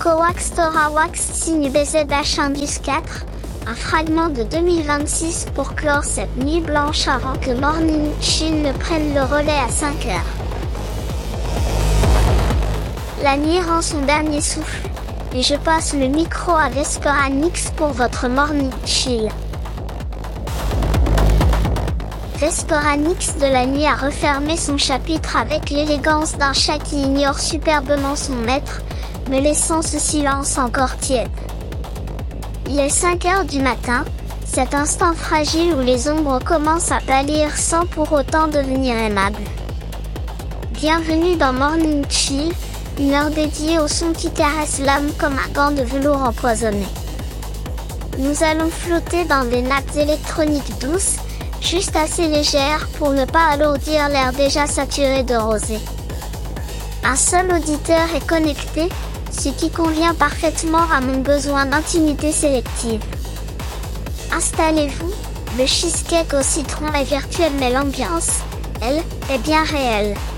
Coax Tora Wax signe BZH1-4, un fragment de 2026 pour clore cette nuit blanche avant que Morning Chill ne prenne le relais à 5 heures. La nuit rend son dernier souffle, et je passe le micro à Vesperanix pour votre Morning Chill. Vesperanix de la nuit a refermé son chapitre avec l'élégance d'un chat qui ignore superbement son maître, me laissant ce silence encore tiède. Il est 5 heures du matin, cet instant fragile où les ombres commencent à pâlir sans pour autant devenir aimables. Bienvenue dans Morning Chill, une heure dédiée au son qui caresse l'âme comme un gant de velours empoisonné. Nous allons flotter dans des nappes électroniques douces, juste assez légères pour ne pas alourdir l'air déjà saturé de rosée. Un seul auditeur est connecté, ce qui convient parfaitement à mon besoin d'intimité sélective. Installez-vous, le cheesecake au citron est virtuel mais l'ambiance, elle, est bien réelle.